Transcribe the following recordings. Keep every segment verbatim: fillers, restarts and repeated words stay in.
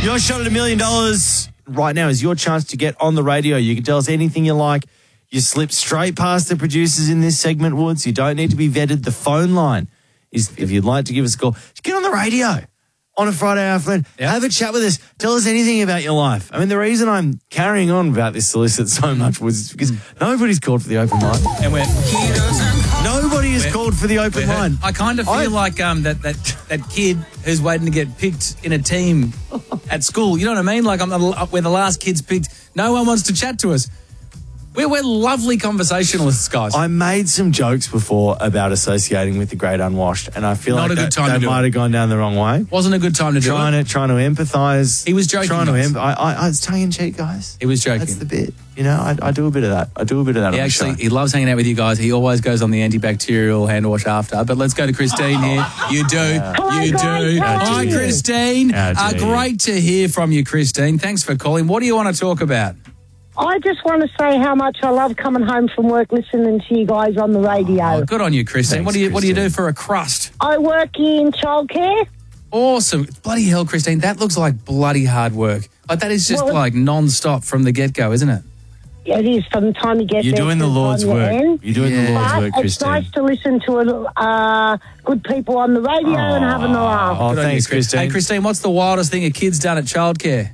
Your shot at a million dollars right now is your chance to get on the radio. You can tell us anything you like. You slip straight past the producers in this segment, Woods. You don't need to be vetted. The phone line is, if you'd like to give us a call, just get on the radio on a Friday afternoon. Yep. Have a chat with us. Tell us anything about your life. I mean, the reason I'm carrying on about this solicit so much was because mm. nobody's called for the open line. And we're... Nobody has called for the open line. I kind of feel I, like um, that, that that kid who's waiting to get picked in a team at school. You know what I mean? Like I'm the, we're the last kids picked. No one wants to chat to us. We're, we're lovely conversationalists, guys. I made some jokes before about associating with the great unwashed, and I feel Not like a good that, time that to do might it. have gone down the wrong way. Wasn't a good time to do trying it. To, trying to empathise. He was joking. Trying to guys. em- I, I, I was tongue-in-cheek, guys. He was joking. That's the bit. You know, I, I do a bit of that. I do a bit of that He on actually, the show. he loves hanging out with you guys. He always goes on the antibacterial hand wash after. But let's go to Christine here. You do. Hello, you guys. do. How Hi, are you? Christine. How Uh, dare you. great to hear from you, Christine. Thanks for calling. What do you want to talk about? I just want to say how much I love coming home from work listening to you guys on the radio. Oh, good on you, Christine. Thanks, what do you What do you do Christine. for a crust? I work in childcare. Awesome. Bloody hell, Christine. That looks like bloody hard work. Like, that is just Well, like non-stop from the get-go, isn't it? Yeah, it is from the time you get You're there. doing to the Lord's time you work. end. You're doing Yeah. the Lord's But work, it's Christine. nice to listen to uh, good people on the radio and having a laugh. Oh, Good on thanks, you, Chris. Christine. Hey, Christine, what's the wildest thing a kid's done at childcare?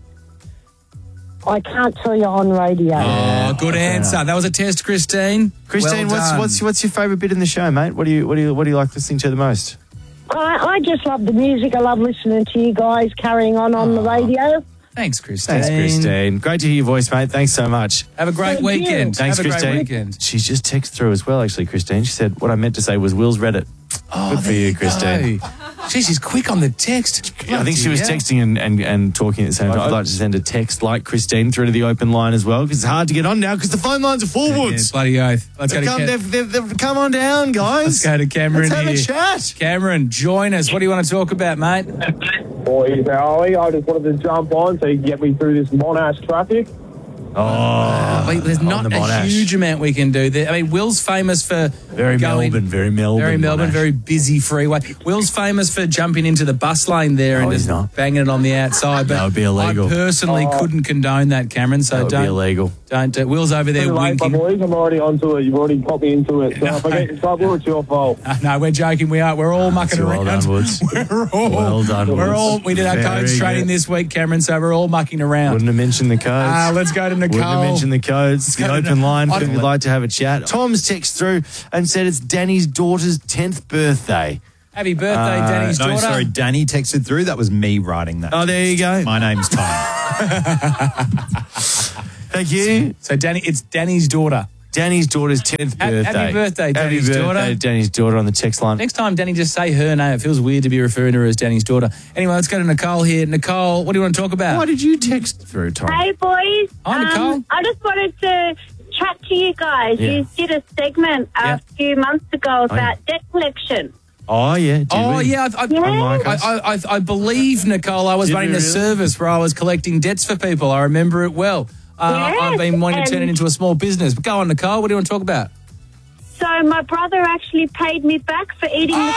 I can't tell you on radio. Oh, good answer. That was a test, Christine. Christine, Well what's done. what's what's your favourite bit in the show, mate? What do you what do you what do you like listening to the most? I, I just love the music. I love listening to you guys carrying on on the radio. Thanks, Christine. Thanks, Christine. Great to hear your voice, mate. Thanks so much. Have a great Thank you. weekend. Thanks, Have a Christine. great weekend. She's just texted through as well, actually, Christine. She said, what I meant to say was Will's read it. Oh, Good for there you, Christine. go. Jeez, she's quick on the text. I think she was Bloody texting and, and, and talking at the same time. I'd like to send a text like Christine through to the open line as well, because it's hard to get on now because the phone lines are full, hell. Yeah, Woods. bloody oath. Let's go They've to come, Cam- they've, they've, they've come on down, guys. Let's go to Cameron Let's have here. a chat. Cameron, join us. What do you want to talk about, mate? Boys, how are we? I just wanted to jump on so you can get me through this Monash traffic. Oh, Wait, there's on not the a Monash. huge amount we can do there. I mean, Will's famous for Very going, Melbourne, very Melbourne. Very Melbourne, Monash. very busy freeway. Will's famous for jumping into the bus lane there No, and he's just not. banging it on the outside. But That would be illegal. I personally couldn't condone that, Cameron. So That would don't, be illegal. don't. Uh, Will's over there Too late, my winking. boys. I'm already onto it. You've already got me into it. So No. if I get in trouble, it's your fault. Uh, no, we're joking. We are. We're all mucking Well around. done, Woods. We're all. Well done, We're Woods. all. We did our Very codes training good. this week, Cameron. So we're all mucking around. Wouldn't have mentioned the codes. Uh, let's go to Nicole. Wouldn't have mentioned the codes. The go to open Nic- line I- if you'd like to have a chat. Tom's text through and said it's Danny's daughter's tenth birthday. Happy birthday, Danny's No, daughter. sorry, Danny texted through. That was me writing that. Oh, there you go. My name's Tom. Thank you. So Danny, it's Danny's daughter. Danny's daughter's tenth Ha- birthday. happy birthday, Danny's happy daughter. birthday, Danny's daughter on the text line. Next time, Danny, just say her name. It feels weird to be referring to her as Danny's daughter. Anyway, let's go to Nicole here. Nicole, what do you want to talk about? Why did you text through, Tom? Hey, boys. Hi, Nicole. Um, I just wanted to chat to you guys. Yeah. You did a segment Yeah. a few months ago about yeah. debt collection. Oh, yeah. Did Oh, we? yeah. I, I, Yeah. Unlike I, us. I, I, I believe, Nicole, I was Did running we a really? service where I was collecting debts for people. I remember it well. Uh, Yes, I've been wanting to turn it and- into a small business. But go on, Nicole. What do you want to talk about? So my brother actually paid me back for eating the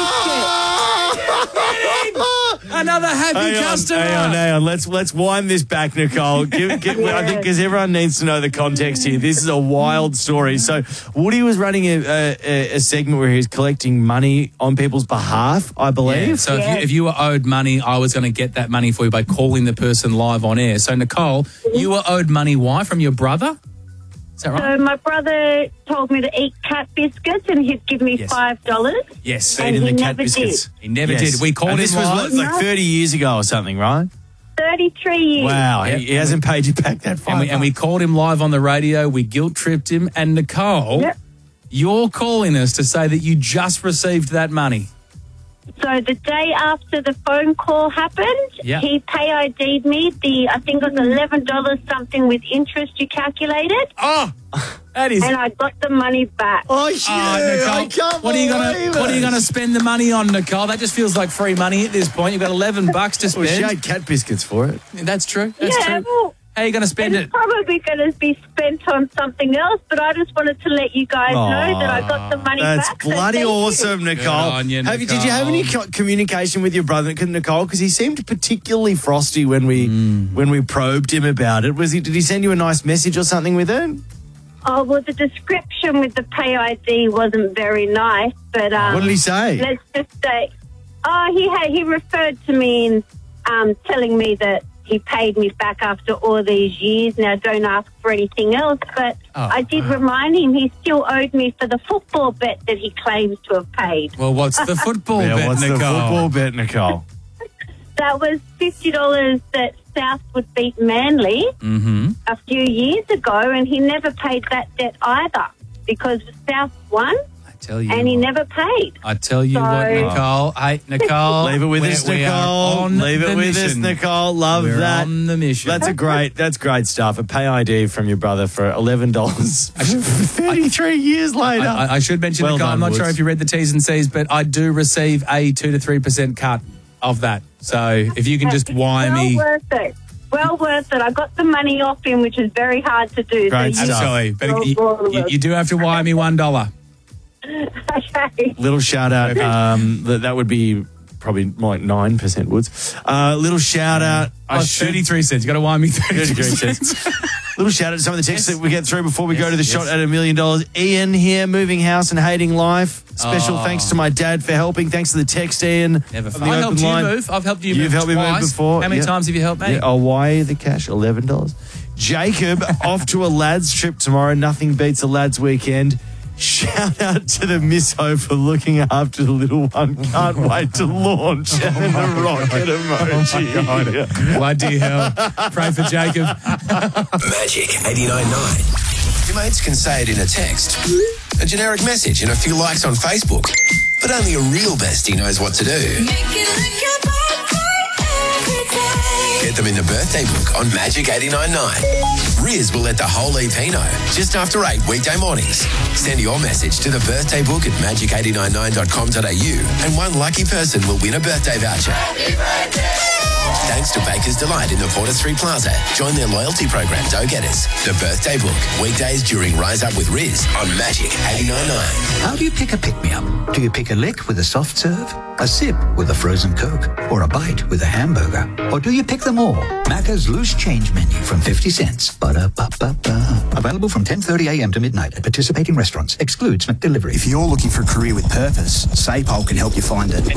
biscuit. Another happy Hang on, customer. hang on, hang on. Let's let's wind this back, Nicole. Give, give, I think because everyone needs to know the context here. This is a wild story. So Woody was running a, a, a segment where he was collecting money on people's behalf, I believe. Yeah, so if, Yeah. you, if you were owed money, I was going to get that money for you by calling the person live on air. So, Nicole, you were owed money. Why? From your brother? Is that right? So my brother told me to eat cat biscuits and he'd give me Yes. five dollars. Yes. And Eating he the cat never biscuits. He never Yes. did. We called and him this was live. what, like thirty years ago or something, right? Thirty-three years. Wow, Yep. he, he hasn't paid you back that far. And we, and we called him live on the radio. We guilt tripped him. And Nicole, Yep. you're calling us to say that you just received that money. So the day after the phone call happened, Yeah. he pay I D'd me the, I think it was eleven dollars something with interest you calculated, Oh, that is. and I got the money back. Oh, shit. Oh, Nicole, I can't what are you gonna believe What are you it. gonna spend the money on, Nicole? That just feels like free money at this point. You've got eleven bucks to Well, she spend. had cat biscuits for it. That's true. That's yeah, true. well, How are you going to spend It's it? probably going to be spent on something else, but I just wanted to let you guys know that I got the money That's back. so bloody thank you. awesome, Nicole. on you, Have you, did you have any Nicole. co- communication with your brother, Nicole? Because he seemed particularly frosty when we Mm. when we probed him about it. Was he? Did he send you a nice message or something with it? Oh, well, the description with the pay I D wasn't very nice, but... Um, What did he say? Let's just say... Oh, he had, he referred to me in um, telling me that he paid me back after all these years. Now, don't ask for anything else, but Oh. I did remind him he still owed me for the football bet that he claims to have paid. Well, what's the football Yeah, bet, what's Nicole? the football bet, Nicole? That was fifty dollars that South would beat Manly Mm-hmm. a few years ago, and he never paid that debt either because South won I tell you and he what. never paid. I tell you So- what, Nicole. Hey, Nicole. Leave it with we- us, we are Nicole. on Leave it the with us, mission. Nicole. Love We're that. on the mission. That's a great. That's great stuff. A pay I D from your brother for eleven dollars. Thirty-three years later. I, I- I should mention, Well Nicole, done, I'm not Woods. sure if you read the T's and C's, but I do receive a two to three percent cut of that. So if you can just It's wire well me. worth it. Well worth it. I got the money off him, which is very hard to do. Great so you- stuff. Absolutely. But Well you, worth you, it. you do have to wire me one dollar. Okay. Little shout out. Um, that, that would be probably more like nine percent Woods. Uh, little shout out. I Oh, should- thirty-three cents. You got to wire me thirty-three thirty-three cents. Little shout out to some of the texts Yes. that we get through before we go to the Yes, shot yes. at a million dollars. Ian here, moving house and hating life. Special Oh. thanks to my dad for helping. Thanks to the text, Ian. Never of fun. the I open helped you line. move. I've helped you You've move helped me move twice. before. How many Yeah. times have you helped me? Yeah, I'll wire you the cash, eleven dollars. Jacob, off to a lads trip tomorrow. Nothing beats a lads weekend. Shout out to the misso for looking after the little one. Can't wait to launch. And the rocket emoji. Bloody hell. Pray for Jacob. Magic eighty-nine point nine. Your mates can say it in a text, a generic message, and a few likes on Facebook. But only a real bestie knows what to do. Get them in the birthday book on Magic eighty-nine point nine. Riz will let the whole E P know just after eight weekday mornings. Send your message to the birthday book at magic eight nine nine dot com dot a u and one lucky person will win a birthday voucher. Thanks to Baker's Delight in the Porter Street Plaza. Join their loyalty program, Go Getters. The birthday book. Weekdays during Rise Up with Riz on Magic eighty-nine point nine. How do you pick a pick-me-up? Do you pick a lick with a soft serve, a sip with a frozen Coke, or a bite with a hamburger? Or do you pick them all? Macca's loose change menu from fifty cents. Ba-da-ba-ba-ba. Available from ten thirty a m to midnight at participating restaurants. Excludes McDelivery. If you're looking for a career with purpose, SafePol can help you find it.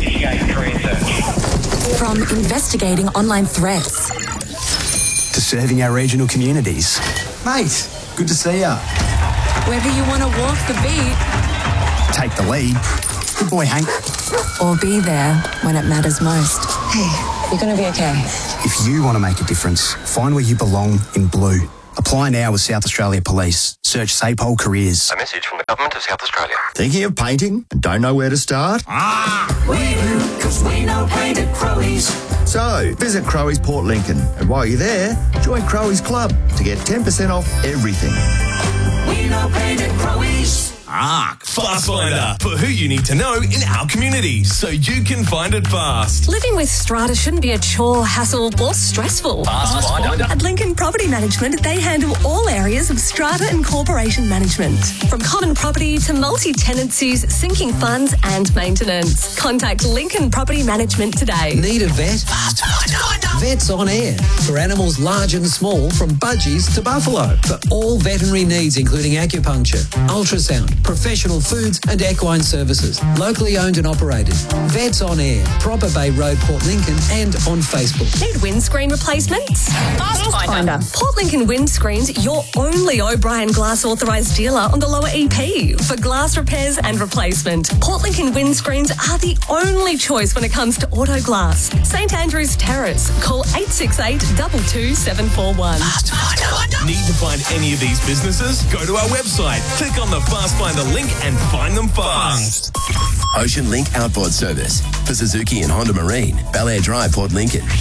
From investigating online threats To serving our regional communities. Mate, good to see ya. Whether you want to walk the beat Take the lead. Good boy, Hank. or be there when it matters most. Hey, you're going to be okay. If you want to make a difference, find where you belong in blue. Apply now with South Australia Police. Search SafePol Careers. A message from the Government of South Australia. Thinking of painting and don't know where to start? We do, because we know paint at Crowley's. So, visit Crowley's Port Lincoln, and while you're there, join Crowley's Club to get ten percent off everything. We know paint at Crowley's. Arc Fast Finder for who you need to know in our community so you can find it fast. Living with strata shouldn't be a chore, hassle, or stressful. Fast Finder. At Lincoln Property Management, they handle all areas of strata and corporation management, from common property to multi-tenancies, sinking funds, and maintenance. Contact Lincoln Property Management today. Need a vet? Fast Finder. Vets on Air for animals large and small, from budgies to buffalo. For all veterinary needs, including acupuncture, ultrasound, professional foods and equine services. Locally owned and operated. Vets on Air, Proper Bay Road, Port Lincoln, and on Facebook. Need windscreen replacements? Fast Finder. Port Lincoln Windscreens, your only O'Brien Glass authorised dealer on the lower E P for glass repairs and replacement. Port Lincoln Windscreens are the only choice when it comes to auto glass. St Andrew's Terrace. Call eight six eight, two two seven four one. Fast Finder. Need to find any of these businesses? Go to our website, click on the Fast Finder link and find them fast. Ocean Link Outboard Service for Suzuki and Honda Marine, Bel Air Drive, Port Lincoln.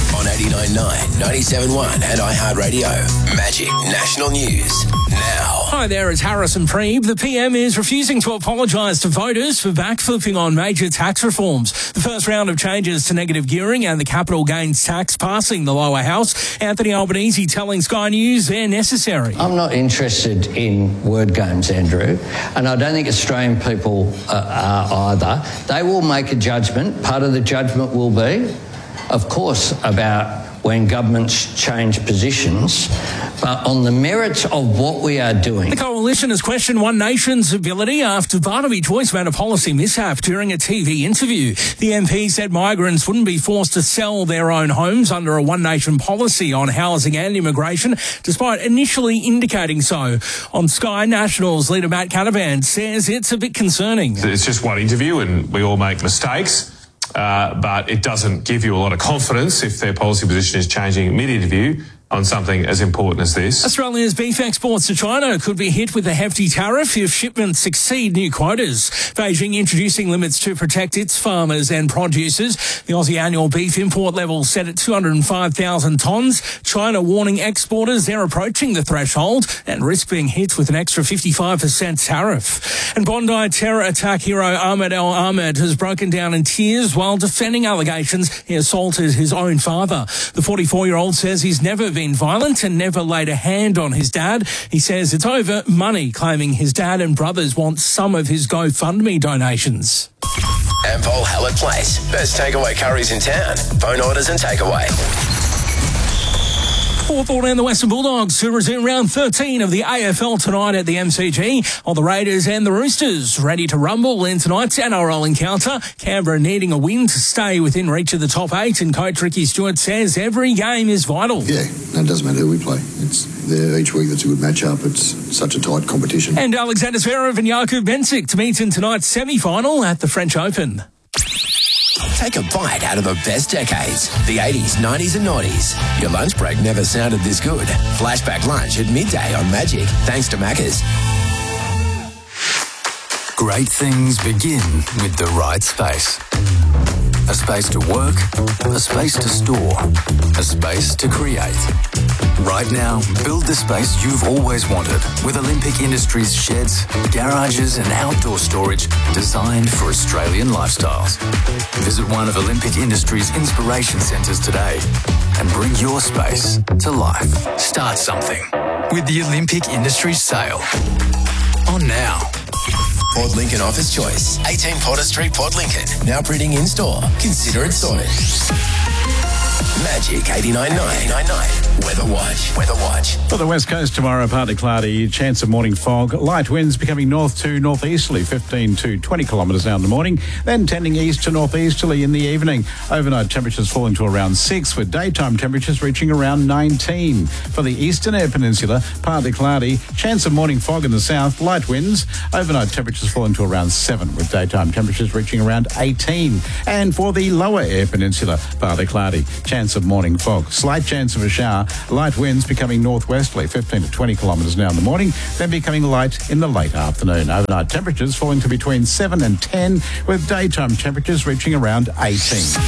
on eighty-nine point nine, ninety-seven point one and iHeartRadio. Magic National News now. Hi there, it's Harrison Preeb. The P M is refusing to apologise to voters for backflipping on major tax reforms. The first round of changes to negative gearing and the capital gains tax passing the lower house. Anthony Albanese telling Sky News they're necessary. I'm not interested in word games, Andrew, and I don't think Australian people uh, are either. They will make a judgment. Part of the judgment will be, of course, about when governments change positions, but on the merits of what we are doing. The coalition has questioned One Nation's ability after Barnaby Joyce made a policy mishap during a T V interview. The M P said migrants wouldn't be forced to sell their own homes under a One Nation policy on housing and immigration, despite initially indicating so. On Sky, Nationals leader Matt Canavan says it's a bit concerning. It's just one interview and we all make mistakes. Uh, but it doesn't give you a lot of confidence if their policy position is changing mid-interview on something as important as this. Australia's beef exports to China could be hit with a hefty tariff if shipments exceed new quotas. Beijing introducing limits to protect its farmers and producers. The Aussie annual beef import level set at two hundred five thousand tonnes. China warning exporters they're approaching the threshold and risk being hit with an extra fifty-five percent tariff. And Bondi terror attack hero Ahmed El Ahmed has broken down in tears while defending allegations he assaulted his own father. The forty-four-year-old says he's never been been violent and never laid a hand on his dad. He says it's over money, claiming his dad and brothers want some of his GoFundMe donations. Ampol Hallett Place. Best takeaway curries in town. Phone orders and takeaway. Hawthorn and the Western Bulldogs who resume round thirteen of the A F L tonight at the M C G, while the Raiders and the Roosters ready to rumble in tonight's N R L encounter. Canberra needing a win to stay within reach of the top eight, and coach Ricky Stewart says every game is vital. Yeah, no, it doesn't matter who we play. It's there each week. That's a good matchup. It's such a tight competition. And Alexander Zverev and Jakub Benčić to meet in tonight's semi-final at the French Open. Take a bite out of the best decades, the eighties, nineties and nineties. Your lunch break never sounded this good. Flashback lunch at midday on Magic, thanks to Macca's. Great things begin with the right space. A space to work, a space to store, a space to create. Right now, build the space you've always wanted with Olympic Industries sheds, garages and outdoor storage designed for Australian lifestyles. Visit one of Olympic Industries' inspiration centres today and bring your space to life. Start something with the Olympic Industries sale. On now. Port Lincoln Office Choice. eighteen Potter Street, Port Lincoln. Now printing in store. Consider it sorted. Magic eighty-nine point nine. Weather Watch. Weather Watch. For the west coast tomorrow, partly cloudy, chance of morning fog. Light winds becoming north to northeasterly, fifteen to twenty kilometres now in the morning, then tending east to northeasterly in the evening. Overnight temperatures falling to around six, with daytime temperatures reaching around nineteen. For the eastern air peninsula, partly cloudy, chance of morning fog in the south, light winds. Overnight temperatures falling to around seven, with daytime temperatures reaching around eighteen. And for the lower air peninsula, partly cloudy, chance of morning fog. Slight chance of a shower. Light winds becoming northwesterly, fifteen to twenty kilometres now in the morning, then becoming light in the late afternoon. Overnight temperatures falling to between seven and ten, with daytime temperatures reaching around eighteen.